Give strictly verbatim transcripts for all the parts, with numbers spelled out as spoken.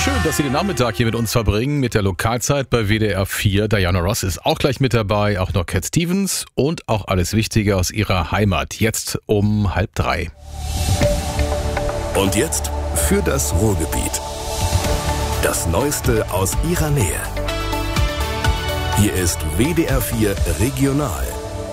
Schön, dass Sie den Nachmittag hier mit uns verbringen, mit der Lokalzeit bei W D R vier. Diana Ross ist auch gleich mit dabei, auch noch Cat Stevens und auch alles Wichtige aus ihrer Heimat. Jetzt um halb drei. Und jetzt für das Ruhrgebiet. Das Neueste aus ihrer Nähe. Hier ist W D R vier Regional.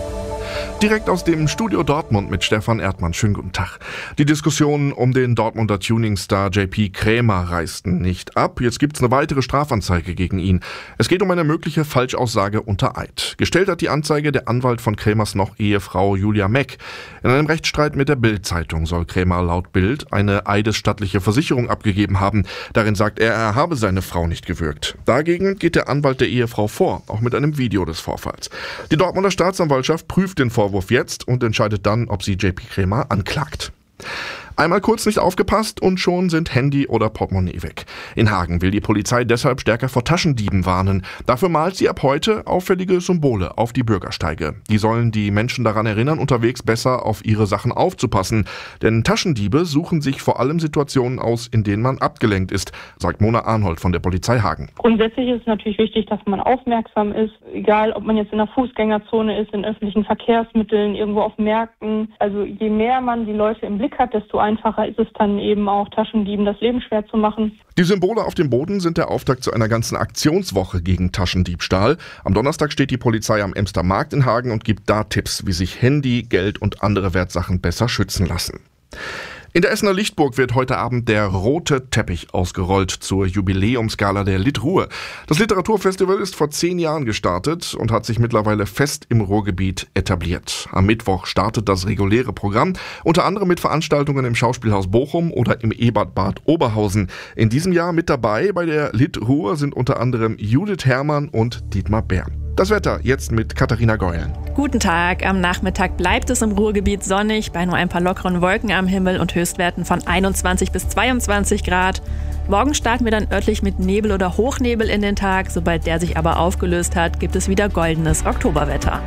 Direkt aus dem Studio Dortmund mit Stefan Erdmann. Schönen guten Tag. Die Diskussionen um den Dortmunder Tuningstar J P Krämer reißten nicht ab. Jetzt gibt's eine weitere Strafanzeige gegen ihn. Es geht um eine mögliche Falschaussage unter Eid. Gestellt hat die Anzeige der Anwalt von Krämers noch Ehefrau Julia Meck. In einem Rechtsstreit mit der Bild-Zeitung soll Krämer laut Bild eine eidesstattliche Versicherung abgegeben haben. Darin sagt er, er habe seine Frau nicht gewürgt. Dagegen geht der Anwalt der Ehefrau vor, auch mit einem Video des Vorfalls. Die Dortmunder Staatsanwaltschaft prüft den Vorwurf jetzt und entscheidet dann, ob sie J P Krämer anklagt. Einmal kurz nicht aufgepasst und schon sind Handy oder Portemonnaie weg. In Hagen will die Polizei deshalb stärker vor Taschendieben warnen. Dafür malt sie ab heute auffällige Symbole auf die Bürgersteige. Die sollen die Menschen daran erinnern, unterwegs besser auf ihre Sachen aufzupassen. Denn Taschendiebe suchen sich vor allem Situationen aus, in denen man abgelenkt ist, sagt Mona Arnhold von der Polizei Hagen. Grundsätzlich ist es natürlich wichtig, dass man aufmerksam ist, egal ob man jetzt in der Fußgängerzone ist, in öffentlichen Verkehrsmitteln, irgendwo auf Märkten. Also je mehr man die Leute im Blick hat, desto einfacher ist es dann eben auch Taschendieben das Leben schwer zu machen. Die Symbole auf dem Boden sind der Auftakt zu einer ganzen Aktionswoche gegen Taschendiebstahl. Am Donnerstag steht die Polizei am Emster Markt in Hagen und gibt da Tipps, wie sich Handy, Geld und andere Wertsachen besser schützen lassen. In der Essener Lichtburg wird heute Abend der rote Teppich ausgerollt zur Jubiläumsgala der Litruhe. Das Literaturfestival ist vor zehn Jahren gestartet und hat sich mittlerweile fest im Ruhrgebiet etabliert. Am Mittwoch startet das reguläre Programm, unter anderem mit Veranstaltungen im Schauspielhaus Bochum oder im Ebertbad Oberhausen. In diesem Jahr mit dabei bei der Litruhe sind unter anderem Judith Herrmann und Dietmar Bär. Das Wetter jetzt mit Katharina Geulen. Guten Tag. Am Nachmittag bleibt es im Ruhrgebiet sonnig, bei nur ein paar lockeren Wolken am Himmel und Höchstwerten von einundzwanzig bis zweiundzwanzig Grad. Morgen starten wir dann örtlich mit Nebel oder Hochnebel in den Tag. Sobald der sich aber aufgelöst hat, gibt es wieder goldenes Oktoberwetter.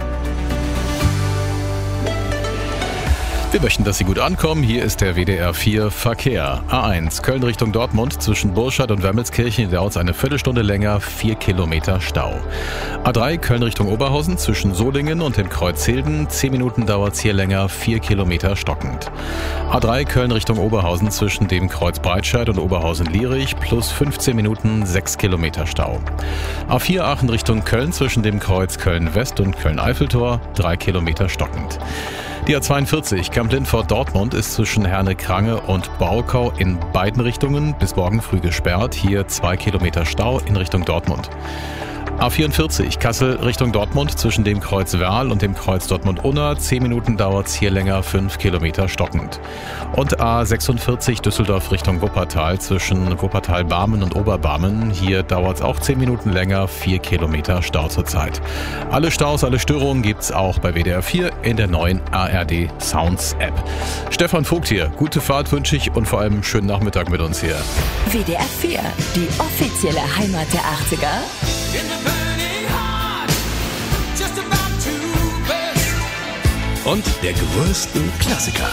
Wir möchten, dass Sie gut ankommen. Hier ist der W D R vier Verkehr. A eins, Köln Richtung Dortmund, zwischen Burscheid und Wermelskirchen dauert es eine Viertelstunde länger, vier Kilometer Stau. A drei, Köln Richtung Oberhausen, zwischen Solingen und dem Kreuz Hilden, zehn Minuten dauert es hier länger, vier Kilometer stockend. A drei, Köln Richtung Oberhausen, zwischen dem Kreuz Breitscheid und Oberhausen-Lierich, plus fünfzehn Minuten, sechs Kilometer Stau. A vier, Aachen Richtung Köln, zwischen dem Kreuz Köln-West und Köln-Eiffeltor, drei Kilometer stockend. Die A zweiundvierzig, Kamp-Lindfort-Dortmund, ist zwischen Herne-Krange und Baukau in beiden Richtungen bis morgen früh gesperrt. Hier zwei Kilometer Stau in Richtung Dortmund. A vierundvierzig, Kassel Richtung Dortmund, zwischen dem Kreuz Werl und dem Kreuz Dortmund-Unna. zehn Minuten dauert es hier länger, fünf Kilometer stockend. Und A sechsundvierzig, Düsseldorf Richtung Wuppertal, zwischen Wuppertal-Barmen und Oberbarmen. Hier dauert es auch zehn Minuten länger, vier Kilometer Stau zurzeit. Alle Staus, alle Störungen gibt's auch bei W D R vier in der neuen A R D Sounds App. Stefan Vogt hier, gute Fahrt wünsche ich und vor allem einen schönen Nachmittag mit uns hier. W D R vier, die offizielle Heimat der achtziger. Und der größten Klassiker.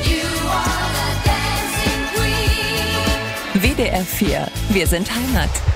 W D R vier, wir sind Heimat.